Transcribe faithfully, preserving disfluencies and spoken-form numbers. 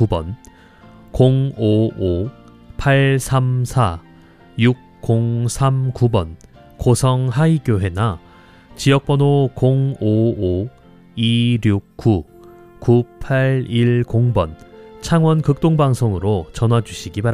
번, 공오오 팔삼사 육공삼구 번 고성하이교회나 지역번호 공오오 이육구 구팔일공 번 창원 극동방송으로 전화 주시기 바랍니다.